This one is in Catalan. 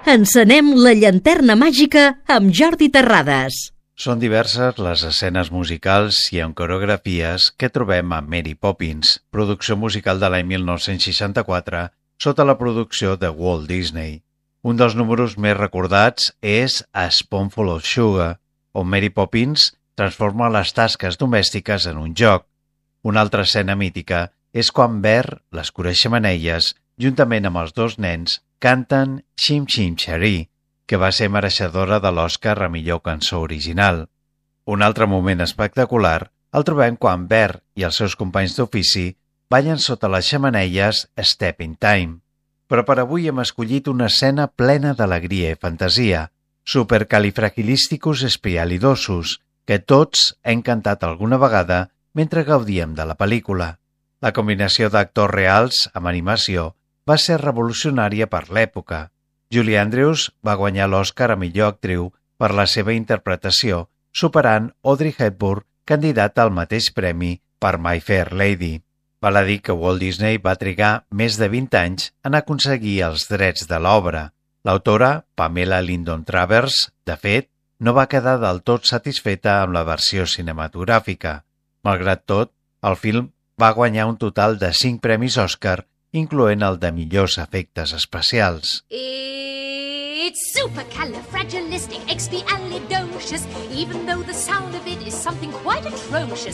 Encenem la llanterna màgica amb Jordi Terrades. Són diverses les escenes musicals i en coreografies que trobem a Mary Poppins, producció musical de l'any 1964, sota la producció de Walt Disney. Un dels números més recordats és A Spoonful of Sugar, on Mary Poppins transforma les tasques domèstiques en un joc. Una altra escena mítica és quan Bert, l'escura xemeneies, juntament amb els dos nens, canten Chim Chim Cheree, que va ser mereixedora de l'Oscar a millor cançó original. Un altre moment espectacular el trobem quan Bert i els seus companys d'ofici ballen sota les xemeneies Step in Time. Però per avui hem escollit una escena plena d'alegria i fantasia, supercalifragilisticoexpialidosos, que tots hem cantat alguna vegada mentre gaudíem de la pel·lícula. La combinació d'actors reals amb animació va ser revolucionària per l'època. Julie Andrews va guanyar l'Oscar a millor actriu per la seva interpretació, superant Audrey Hepburn, candidata al mateix premi per My Fair Lady. Val a dir que Walt Disney va trigar més de 20 anys en aconseguir els drets de l'obra. L'autora, Pamela Lyndon Travers, de fet, no va quedar del tot satisfeta amb la versió cinematogràfica. Malgrat tot, el film va guanyar un total de 5 premis Oscar, incloent el de millors efectes especials. It's supercalifragilisticexpialidocious, even though the sound of it is something quite atrocious.